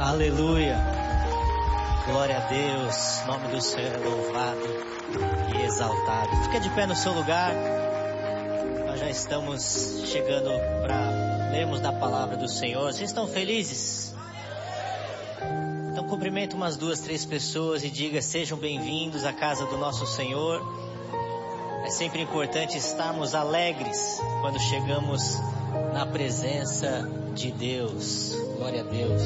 Aleluia, glória a Deus, o nome do Senhor é louvado e exaltado. Fica de pé no seu lugar, nós já estamos chegando para lermos da palavra do Senhor. Vocês estão felizes? Então cumprimenta umas 2, 3 pessoas e diga: sejam bem-vindos à casa do nosso Senhor. É sempre importante estarmos alegres quando chegamos na presença de Deus. Glória a Deus.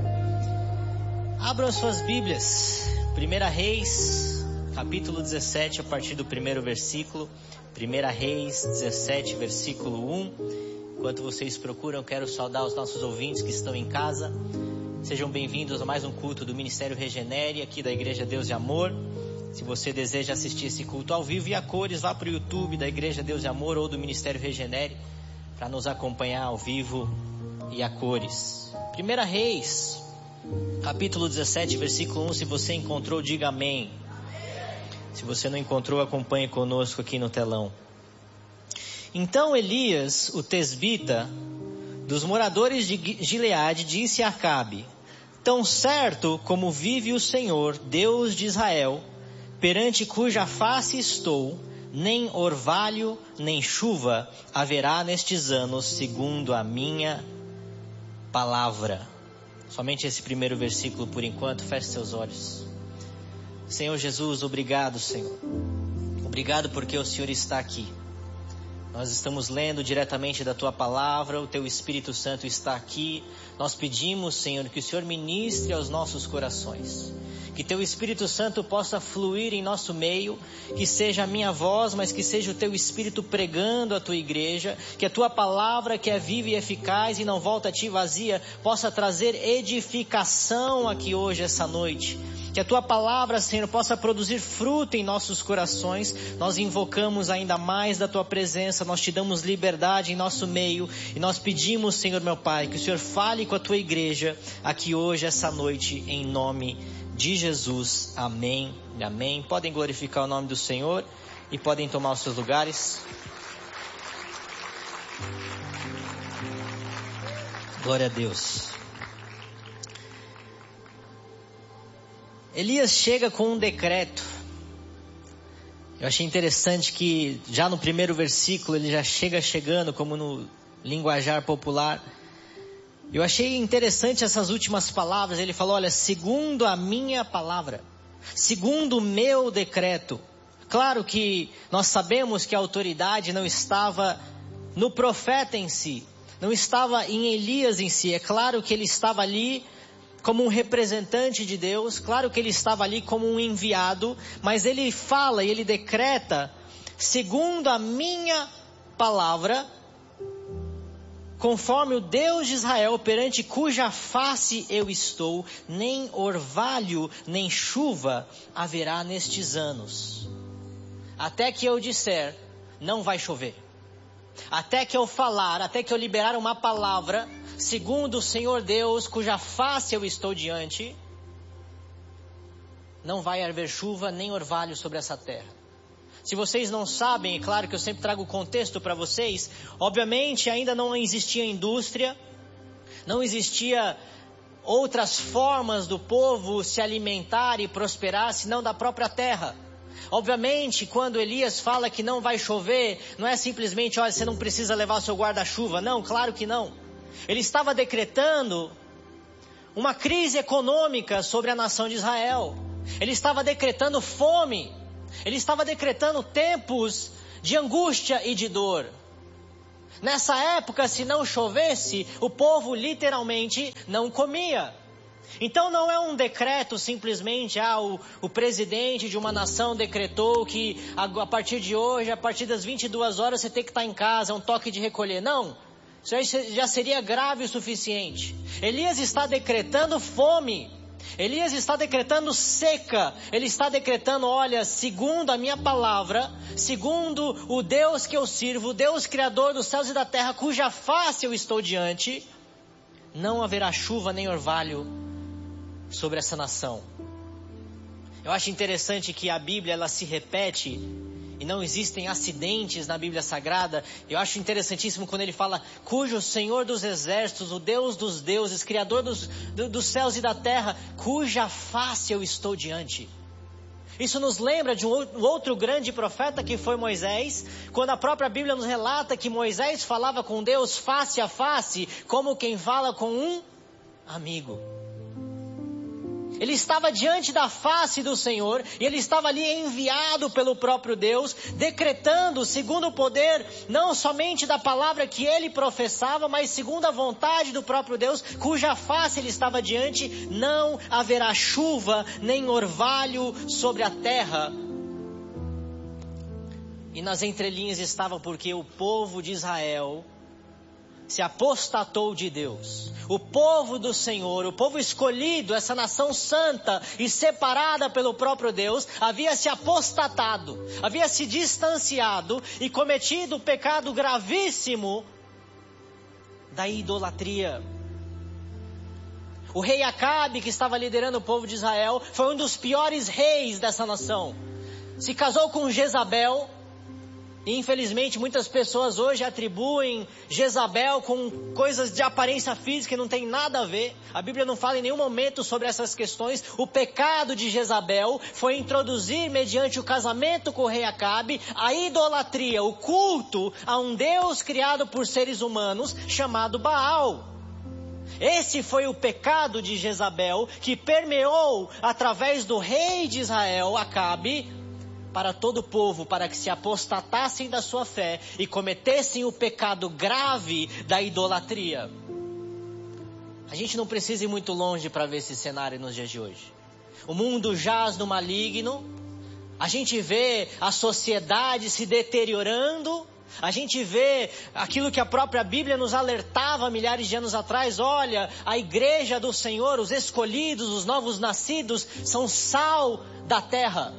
Abram suas Bíblias, 1 Reis, capítulo 17, a partir do primeiro versículo. 1 Reis 17, versículo 1. Enquanto vocês procuram, quero saudar os nossos ouvintes que estão em casa. Sejam bem-vindos a mais um culto do Ministério Regenere, aqui da Igreja Deus de Amor. Se você deseja assistir esse culto ao vivo e a cores, vá para o YouTube da Igreja Deus de Amor ou do Ministério Regenere, para nos acompanhar ao vivo e a cores. 1 Reis, capítulo 17, versículo 1, se você encontrou, diga amém. Se você não encontrou, acompanhe conosco aqui no telão. Então Elias, o tesbita, dos moradores de Gileade, disse a Acabe: tão certo como vive o Senhor, Deus de Israel, perante cuja face estou, nem orvalho, nem chuva haverá nestes anos, segundo a minha palavra. Somente esse primeiro versículo por enquanto. Feche seus olhos. Senhor Jesus, obrigado, Senhor. Obrigado porque o Senhor está aqui. Nós estamos lendo diretamente da Tua palavra, o Teu Espírito Santo está aqui. Nós pedimos, Senhor, que o Senhor ministre aos nossos corações. Que Teu Espírito Santo possa fluir em nosso meio, que seja a minha voz, mas que seja o Teu Espírito pregando a Tua igreja, que a Tua palavra, que é viva e eficaz e não volta a Ti vazia, possa trazer edificação aqui hoje, essa noite. Que a Tua palavra, Senhor, possa produzir fruto em nossos corações. Nós invocamos ainda mais da Tua presença, nós Te damos liberdade em nosso meio e nós pedimos, Senhor meu Pai, que o Senhor fale com a Tua igreja aqui hoje, essa noite, em nome de Jesus. Amém e amém. Podem glorificar o nome do Senhor e podem tomar os seus lugares. Glória a Deus. Elias chega com um decreto. Eu achei interessante que já no primeiro versículo ele já chegando, como no linguajar popular. Eu achei interessante essas últimas palavras. Ele falou: olha, segundo a minha palavra, segundo o meu decreto. Claro que nós sabemos que a autoridade não estava no profeta em si, não estava em Elias em si. É claro que ele estava ali como um representante de Deus, claro que ele estava ali como um enviado, mas ele fala e ele decreta: segundo a minha palavra, conforme o Deus de Israel, perante cuja face eu estou, nem orvalho, nem chuva haverá nestes anos. Até que eu disser, não vai chover. Até que eu falar, até que eu liberar uma palavra, segundo o Senhor Deus, cuja face eu estou diante, não vai haver chuva nem orvalho sobre essa terra. Se vocês não sabem, é claro que eu sempre trago o contexto para vocês. Obviamente ainda não existia indústria, não existia outras formas do povo se alimentar e prosperar, senão da própria terra. Obviamente, quando Elias fala que não vai chover, não é simplesmente: olha, você não precisa levar seu guarda-chuva. Não, claro que não. Ele estava decretando uma crise econômica sobre a nação de Israel. Ele estava decretando fome. Ele estava decretando tempos de angústia e de dor. Nessa época, se não chovesse, o povo literalmente não comia. Então não é um decreto simplesmente: o presidente de uma nação decretou que a partir de hoje, a partir das 22 horas, você tem que estar em casa, é um toque de recolher. Não, isso já seria grave o suficiente. Elias está decretando fome. Elias está decretando seca. Ele está decretando: olha, segundo a minha palavra, segundo o Deus que eu sirvo, o Deus criador dos céus e da terra, cuja face eu estou diante, não haverá chuva nem orvalho sobre essa nação. Eu acho interessante que a Bíblia ela se repete e não existem acidentes na Bíblia Sagrada. Eu acho interessantíssimo quando ele fala, cujo Senhor dos exércitos, o Deus dos deuses, Criador dos céus e da terra, cuja face eu estou diante. Isso nos lembra de um outro grande profeta que foi Moisés, quando a própria Bíblia nos relata que Moisés falava com Deus face a face, como quem fala com um amigo. Ele estava diante da face do Senhor, e ele estava ali enviado pelo próprio Deus, decretando segundo o poder, não somente da palavra que ele professava, mas segundo a vontade do próprio Deus, cuja face ele estava diante, não haverá chuva, nem orvalho sobre a terra. E nas entrelinhas estava porque o povo de Israel se apostatou de Deus. O povo do Senhor, o povo escolhido, essa nação santa e separada pelo próprio Deus, havia se apostatado, havia se distanciado e cometido o pecado gravíssimo da idolatria. O rei Acabe, que estava liderando o povo de Israel, foi um dos piores reis dessa nação. Se casou com Jezabel. E infelizmente muitas pessoas hoje atribuem Jezabel com coisas de aparência física que não tem nada a ver. A Bíblia não fala em nenhum momento sobre essas questões. O pecado de Jezabel foi introduzir mediante o casamento com o rei Acabe a idolatria, o culto a um Deus criado por seres humanos chamado Baal. Esse foi o pecado de Jezabel que permeou através do rei de Israel, Acabe, para todo o povo, para que se apostatassem da sua fé e cometessem o pecado grave da idolatria. A gente não precisa ir muito longe para ver esse cenário nos dias de hoje. O mundo jaz no maligno, a gente vê a sociedade se deteriorando, a gente vê aquilo que a própria Bíblia nos alertava milhares de anos atrás. Olha, a igreja do Senhor, os escolhidos, os novos nascidos, são sal da terra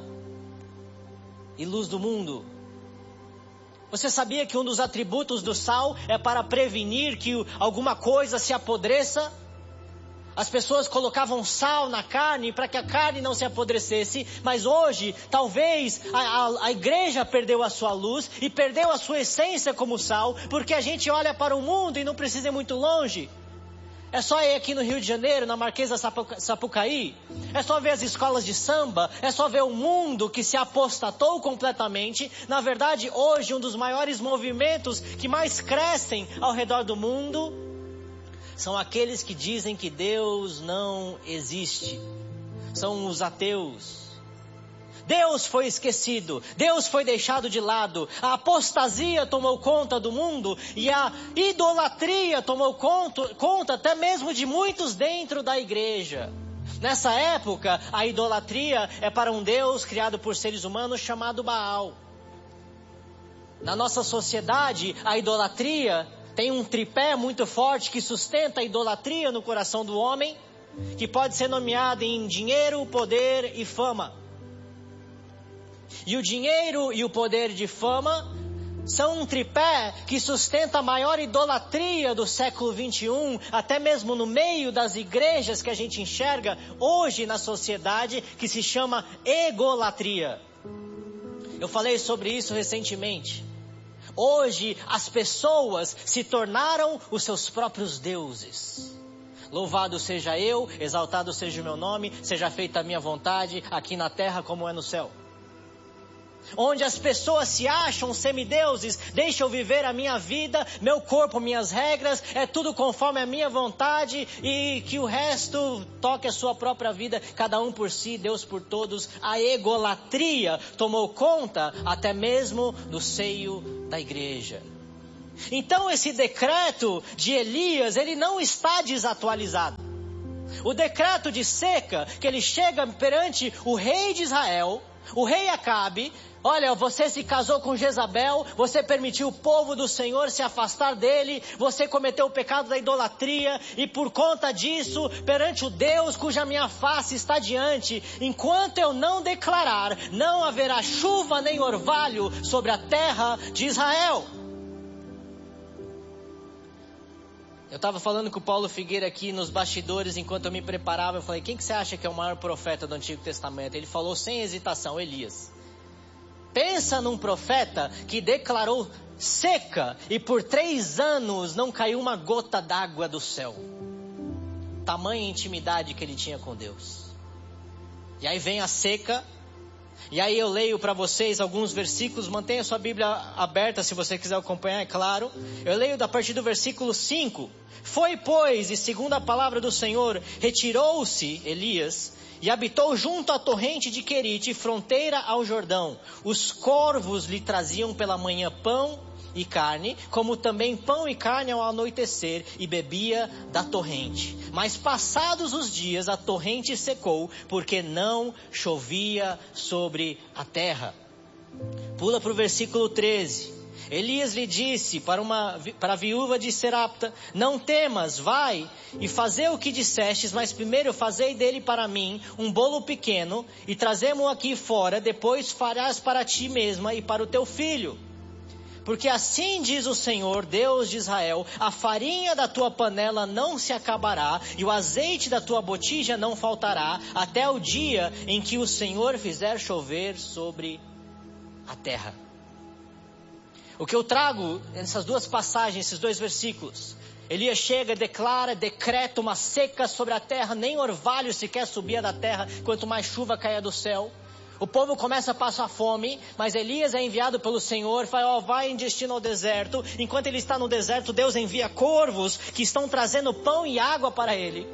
e luz do mundo. Você sabia que um dos atributos do sal é para prevenir que alguma coisa se apodreça? As pessoas colocavam sal na carne para que a carne não se apodrecesse, mas hoje, talvez, a igreja perdeu a sua luz e perdeu a sua essência como sal, porque a gente olha para o mundo e não precisa ir muito longe. É só ir aqui no Rio de Janeiro, na Marquesa Sapucaí, é só ver as escolas de samba, é só ver o mundo que se apostatou completamente. Na verdade, hoje, um dos maiores movimentos que mais crescem ao redor do mundo são aqueles que dizem que Deus não existe. São os ateus. Deus foi esquecido, Deus foi deixado de lado, a apostasia tomou conta do mundo e a idolatria tomou conta até mesmo de muitos dentro da igreja. Nessa época, a idolatria é para um Deus criado por seres humanos chamado Baal. Na nossa sociedade, a idolatria tem um tripé muito forte que sustenta a idolatria no coração do homem, que pode ser nomeado em dinheiro, poder e fama. E o dinheiro e o poder de fama são um tripé que sustenta a maior idolatria do século 21, até mesmo no meio das igrejas que a gente enxerga hoje na sociedade, que se chama egolatria. Eu falei sobre isso recentemente. Hoje as pessoas se tornaram os seus próprios deuses. Louvado seja eu, exaltado seja o meu nome, seja feita a minha vontade aqui na terra como é no céu. Onde as pessoas se acham semideuses, deixa eu viver a minha vida, meu corpo, minhas regras, é tudo conforme a minha vontade e que o resto toque a sua própria vida, cada um por si, Deus por todos. A egolatria tomou conta até mesmo do seio da igreja. Então esse decreto de Elias, ele não está desatualizado. O decreto de seca, que ele chega perante o rei de Israel, o rei Acabe, olha, você se casou com Jezabel, você permitiu o povo do Senhor se afastar dele, você cometeu o pecado da idolatria, e por conta disso, perante o Deus cuja minha face está diante, enquanto eu não declarar, não haverá chuva nem orvalho sobre a terra de Israel. Eu estava falando com o Paulo Figueira aqui nos bastidores, enquanto eu me preparava, eu falei, quem que você acha que é o maior profeta do Antigo Testamento? Ele falou sem hesitação, Elias. Pensa num profeta que declarou seca e por 3 anos não caiu uma gota d'água do céu. Tamanha intimidade que ele tinha com Deus. E aí vem a seca. E aí eu leio para vocês alguns versículos. Mantenha sua Bíblia aberta se você quiser acompanhar, é claro. Eu leio a partir do versículo 5. Foi, pois, e segundo a palavra do Senhor, retirou-se Elias e habitou junto à torrente de Querite, fronteira ao Jordão. Os corvos lhe traziam pela manhã pão e carne, como também pão e carne ao anoitecer, e bebia da torrente. Mas passados os dias, a torrente secou, porque não chovia sobre a terra. Pula para o versículo 13. Elias lhe disse para a viúva de Serapta: não temas, vai e fazei o que dissestes, mas primeiro fazei dele para mim um bolo pequeno, e trazemo-o aqui fora, depois farás para ti mesma e para o teu filho. Porque assim diz o Senhor, Deus de Israel: a farinha da tua panela não se acabará, e o azeite da tua botija não faltará, até o dia em que o Senhor fizer chover sobre a terra. O que eu trago nessas duas passagens, esses 2 versículos: Elias chega, declara, decreta uma seca sobre a terra, nem orvalho sequer subia da terra, quanto mais chuva caia do céu. O povo começa a passar fome, mas Elias é enviado pelo Senhor, fala: vai em destino ao deserto. Enquanto ele está no deserto, Deus envia corvos que estão trazendo pão e água para ele.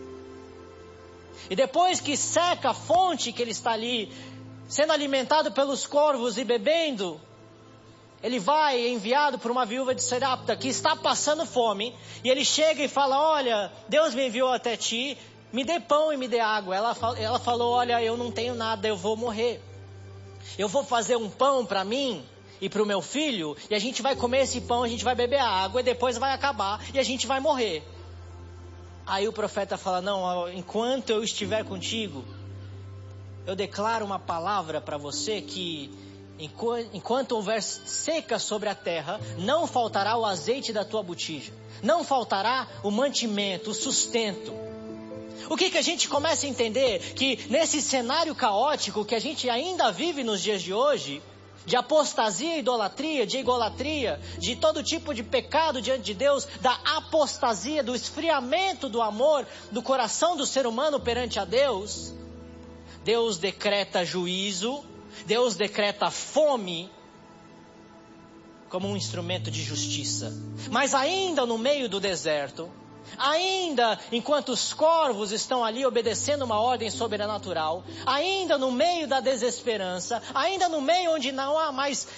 E depois que seca a fonte que ele está ali, sendo alimentado pelos corvos e bebendo, ele vai enviado por uma viúva de Serapta que está passando fome, e ele chega e fala: olha, Deus me enviou até ti, me dê pão e me dê água. Ela falou: olha, eu não tenho nada, eu vou morrer. Eu vou fazer um pão para mim e para o meu filho, e a gente vai comer esse pão, a gente vai beber a água, e depois vai acabar, e a gente vai morrer. Aí o profeta fala: não, enquanto eu estiver contigo, eu declaro uma palavra para você que enquanto houver seca sobre a terra, não faltará o azeite da tua botija, não faltará o mantimento, o sustento. O que a gente começa a entender? Que nesse cenário caótico que a gente ainda vive nos dias de hoje, de apostasia e idolatria, de egolatria, de todo tipo de pecado diante de Deus, da apostasia, do esfriamento do amor do coração do ser humano perante a Deus, Deus decreta juízo, Deus decreta fome como um instrumento de justiça. Mas ainda no meio do deserto, ainda enquanto os corvos estão ali obedecendo uma ordem sobrenatural, ainda no meio da desesperança, ainda no meio onde não há mais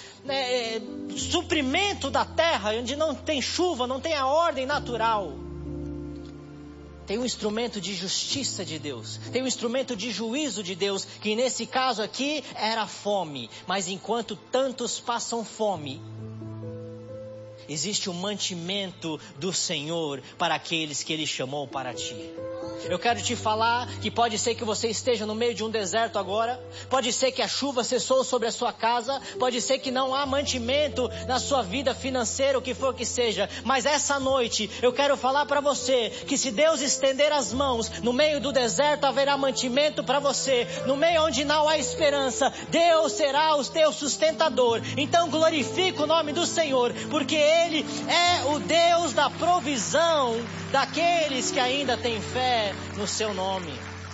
suprimento da terra, onde não tem chuva, não tem a ordem natural, tem um instrumento de justiça de Deus, tem um instrumento de juízo de Deus, que nesse caso aqui era fome. Mas enquanto tantos passam fome, existe um mantimento do Senhor para aqueles que Ele chamou para ti. Eu quero te falar que pode ser que você esteja no meio de um deserto agora, pode ser que a chuva cessou sobre a sua casa, pode ser que não há mantimento na sua vida financeira, o que for que seja, mas essa noite eu quero falar para você que se Deus estender as mãos, no meio do deserto haverá mantimento para você, no meio onde não há esperança, Deus será o teu sustentador. Então glorifica o nome do Senhor, porque Ele é o Deus da provisão daqueles que ainda têm fé no seu nome.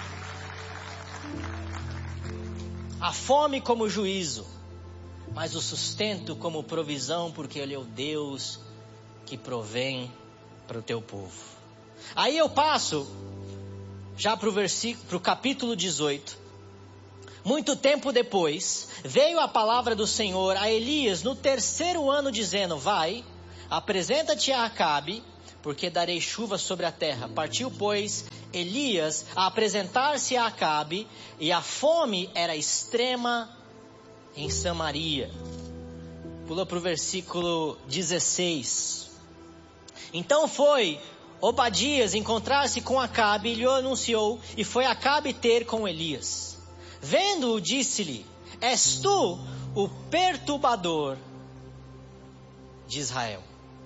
A fome como juízo, mas o sustento como provisão, porque Ele é o Deus que provém para o teu povo. Aí eu passo já para o capítulo 18. Muito tempo depois, veio a palavra do Senhor a Elias no 3º ano, dizendo: vai, apresenta-te a Acabe, porque darei chuva sobre a terra. Partiu, pois, Elias a apresentar-se a Acabe, e a fome era extrema em Samaria. Pula para o versículo 16. Então foi Obadias encontrar-se com Acabe, e lhe anunciou, e foi Acabe ter com Elias. Vendo-o, disse-lhe: és tu o perturbador de Israel.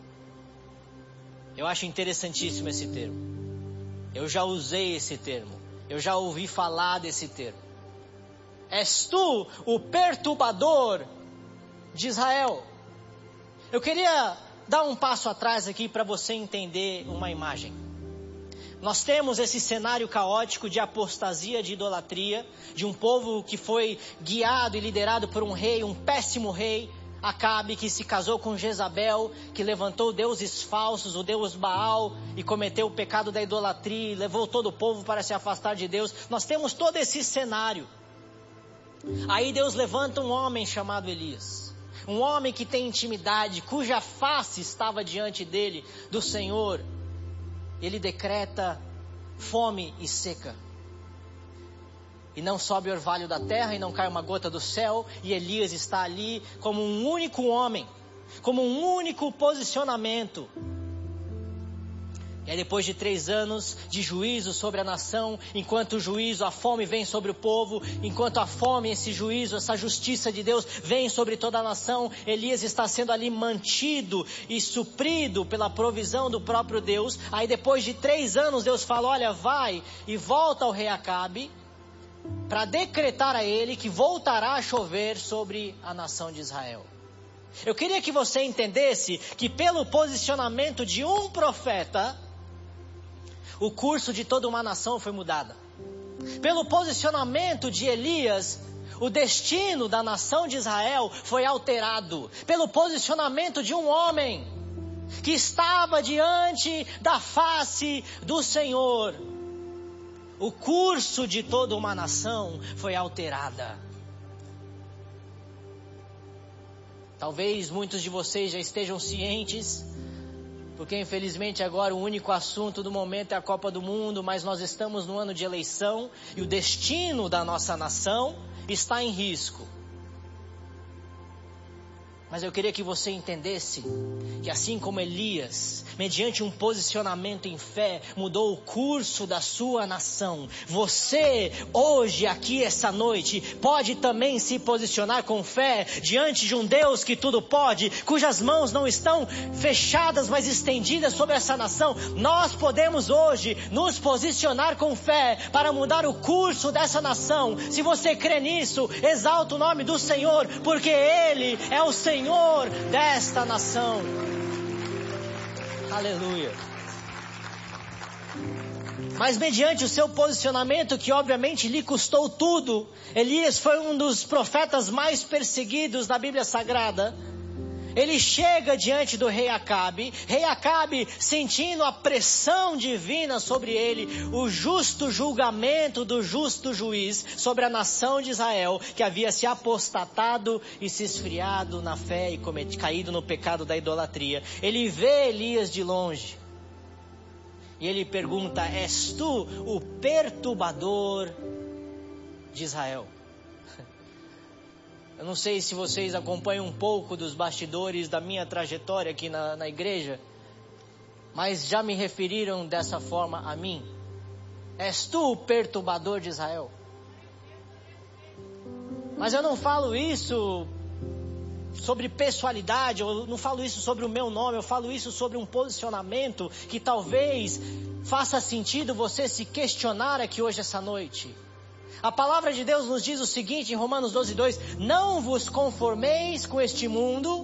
Eu acho interessantíssimo esse termo. Eu já usei esse termo. Eu já ouvi falar desse termo. És tu o perturbador de Israel. Eu queria dar um passo atrás aqui para você entender uma imagem. Nós temos esse cenário caótico de apostasia, de idolatria, de um povo que foi guiado e liderado por um rei, um péssimo rei, Acabe, que se casou com Jezabel, que levantou deuses falsos, o deus Baal, e cometeu o pecado da idolatria, e levou todo o povo para se afastar de Deus. Nós temos todo esse cenário. Aí Deus levanta um homem chamado Elias. Um homem que tem intimidade, cuja face estava diante dele, do Senhor. Ele decreta fome e seca. E não sobe orvalho da terra, e não cai uma gota do céu, e Elias está ali como um único homem, como um único posicionamento. E aí depois de 3 anos de juízo sobre a nação, enquanto o juízo, a fome vem sobre o povo, enquanto a fome, esse juízo, essa justiça de Deus vem sobre toda a nação, Elias está sendo ali mantido e suprido pela provisão do próprio Deus. Aí depois de 3 anos Deus fala, olha, vai e volta ao rei Acabe, para decretar a ele que voltará a chover sobre a nação de Israel. Eu queria que você entendesse que pelo posicionamento de um profeta, o curso de toda uma nação foi mudado. Pelo posicionamento de Elias, o destino da nação de Israel foi alterado. Pelo posicionamento de um homem que estava diante da face do Senhor, o curso de toda uma nação foi alterada. Talvez muitos de vocês já estejam cientes, porque infelizmente agora o único assunto do momento é a Copa do Mundo, mas nós estamos no ano de eleição e o destino da nossa nação está em risco. Mas eu queria que você entendesse que assim como Elias, mediante um posicionamento em fé, mudou o curso da sua nação, você hoje, aqui essa noite, pode também se posicionar com fé diante de um Deus que tudo pode, cujas mãos não estão fechadas, mas estendidas sobre essa nação. Nós podemos hoje nos posicionar com fé para mudar o curso dessa nação. Se você crê nisso, exalta o nome do Senhor, porque Ele é o Senhor desta nação. Aleluia. Mas mediante o seu posicionamento, que obviamente lhe custou tudo, Elias foi um dos profetas mais perseguidos da Bíblia Sagrada. Ele chega diante do rei Acabe, sentindo a pressão divina sobre ele, o justo julgamento do justo juiz sobre a nação de Israel, que havia se apostatado e se esfriado na fé e caído no pecado da idolatria. Ele vê Elias de longe e ele pergunta, és tu o perturbador de Israel? Eu não sei se vocês acompanham um pouco dos bastidores da minha trajetória aqui na igreja, mas já me referiram dessa forma a mim. És tu o perturbador de Israel? Mas eu não falo isso sobre pessoalidade, eu não falo isso sobre o meu nome, eu falo isso sobre um posicionamento que talvez faça sentido você se questionar aqui hoje essa noite. A palavra de Deus nos diz o seguinte em Romanos 12:2, não vos conformeis com este mundo,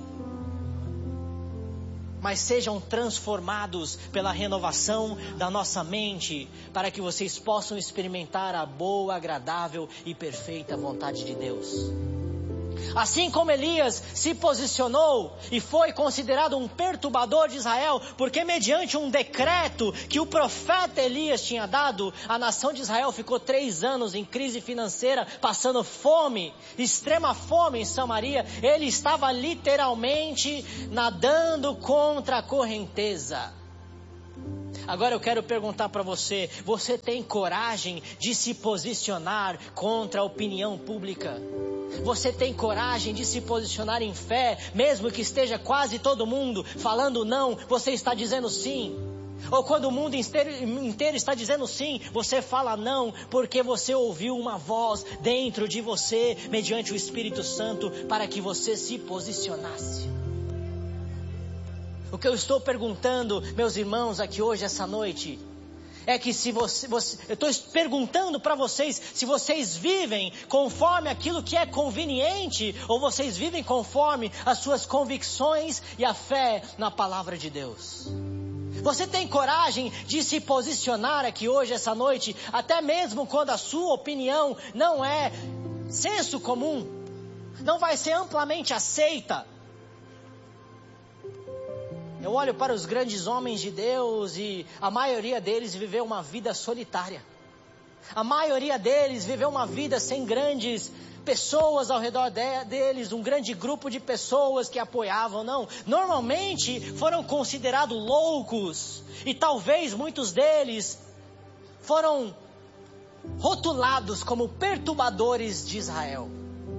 mas sejam transformados pela renovação da nossa mente, para que vocês possam experimentar a boa, agradável e perfeita vontade de Deus. Assim como Elias se posicionou e foi considerado um perturbador de Israel, porque mediante um decreto que o profeta Elias tinha dado, a nação de Israel ficou 3 anos em crise financeira, passando fome, extrema fome em Samaria. Ele estava literalmente nadando contra a correnteza. Agora eu quero perguntar para você, você tem coragem de se posicionar contra a opinião pública? Você tem coragem de se posicionar em fé, mesmo que esteja quase todo mundo falando não, você está dizendo sim? Ou quando o mundo inteiro está dizendo sim, você fala não, porque você ouviu uma voz dentro de você, mediante o Espírito Santo, para que você se posicionasse? O que eu estou perguntando, meus irmãos, aqui hoje, essa noite, é que se eu estou perguntando para vocês se vocês vivem conforme aquilo que é conveniente ou vocês vivem conforme as suas convicções e a fé na palavra de Deus. Você tem coragem de se posicionar aqui hoje, essa noite, até mesmo quando a sua opinião não é senso comum, não vai ser amplamente aceita? Eu olho para os grandes homens de Deus e a maioria deles viveu uma vida solitária. A maioria deles viveu uma vida sem grandes pessoas ao redor deles, um grande grupo de pessoas que apoiavam, não. Normalmente foram considerados loucos e talvez muitos deles foram rotulados como perturbadores de Israel.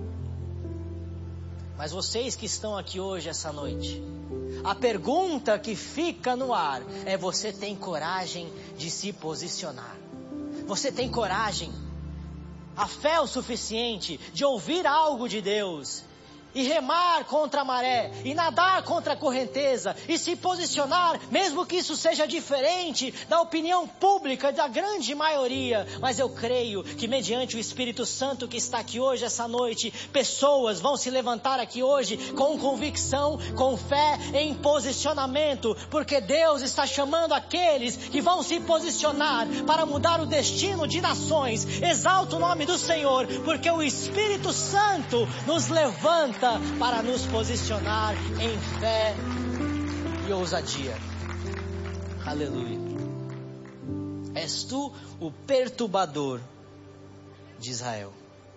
Mas vocês que estão aqui hoje, essa noite, a pergunta que fica no ar é: você tem coragem de se posicionar? Você tem coragem, a fé o suficiente de ouvir algo de Deus e remar contra a maré, e nadar contra a correnteza, e se posicionar, mesmo que isso seja diferente da opinião pública da grande maioria? Mas eu creio que mediante o Espírito Santo que está aqui hoje, essa noite, pessoas vão se levantar aqui hoje com convicção, com fé, em posicionamento, porque Deus está chamando aqueles que vão se posicionar para mudar o destino de nações. Exalta o nome do Senhor, porque o Espírito Santo nos levanta para nos posicionar em fé e ousadia. Aleluia. És tu o perturbador de Israel.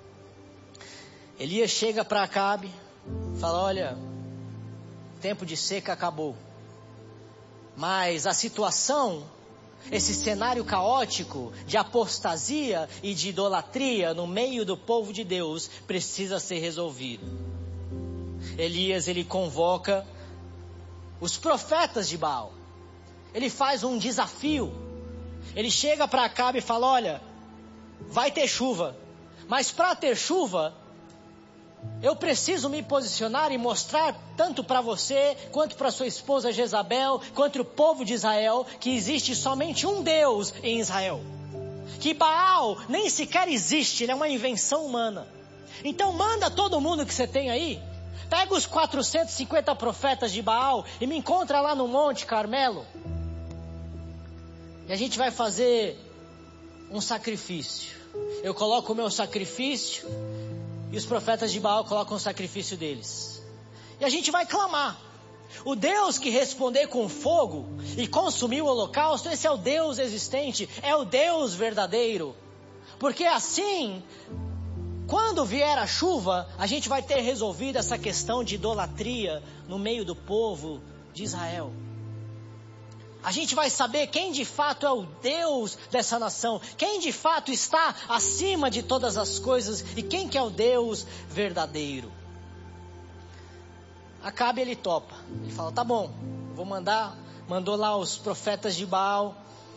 Elias chega para Acabe, fala: olha, tempo de seca acabou, mas a situação, esse cenário caótico de apostasia e de idolatria no meio do povo de Deus precisa ser resolvido. Elias, ele convoca os profetas de Baal. Ele faz um desafio. Ele chega para Acabe e fala: olha, vai ter chuva, mas para ter chuva, eu preciso me posicionar e mostrar tanto para você, quanto para sua esposa Jezabel, quanto o povo de Israel, que existe somente um Deus em Israel. Que Baal nem sequer existe, ele é uma invenção humana. Então manda todo mundo que você tem aí, pega os 450 profetas de Baal e me encontra lá no Monte Carmelo. E a gente vai fazer um sacrifício. Eu coloco o meu sacrifício e os profetas de Baal colocam o sacrifício deles. E a gente vai clamar. O Deus que responder com fogo e consumir o holocausto, esse é o Deus existente, é o Deus verdadeiro. Porque assim, quando vier a chuva, a gente vai ter resolvido essa questão de idolatria no meio do povo de Israel. A gente vai saber quem de fato é o Deus dessa nação, quem de fato está acima de todas as coisas e quem que é o Deus verdadeiro. Acabe, ele topa, ele fala: tá bom, vou mandar. Mandou lá os profetas de Baal,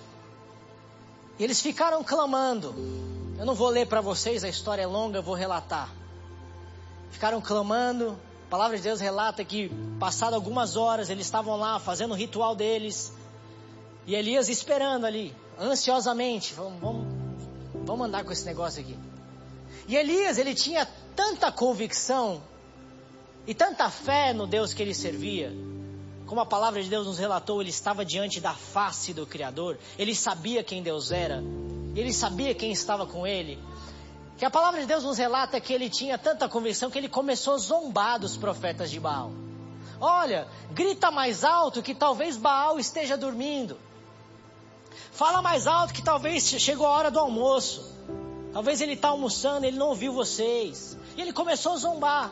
e eles ficaram clamando. Eu não vou ler para vocês, a história é longa, eu vou relatar. Ficaram clamando. A palavra de Deus relata que passado algumas horas eles estavam lá fazendo o ritual deles, e Elias esperando ali, ansiosamente. Vamos andar com esse negócio aqui. E Elias, ele tinha tanta convicção e tanta fé no Deus que ele servia. Como a palavra de Deus nos relatou, ele estava diante da face do Criador. Ele sabia quem Deus era. Ele sabia quem estava com ele. Que a palavra de Deus nos relata que ele tinha tanta convicção que ele começou a zombar dos profetas de Baal. Olha, grita mais alto que talvez Baal esteja dormindo. Fala mais alto que talvez chegou a hora do almoço. Talvez ele está almoçando, ele não ouviu vocês. E ele começou a zombar.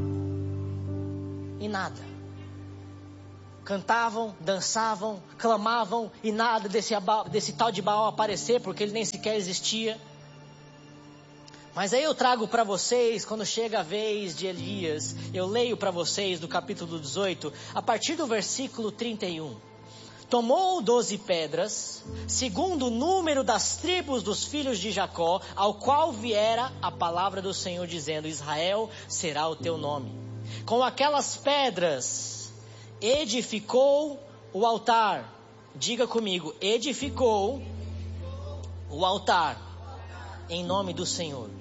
E nada. Cantavam, dançavam, clamavam e nada desse tal de Baal aparecer, porque ele nem sequer existia. Mas aí eu trago para vocês, quando chega a vez de Elias, eu leio para vocês do capítulo 18, a partir do versículo 31. Tomou 12 pedras, segundo o número das tribos dos filhos de Jacó, ao qual viera a palavra do Senhor dizendo: Israel será o teu nome. Com aquelas pedras edificou o altar. Diga comigo: edificou o altar em nome do Senhor.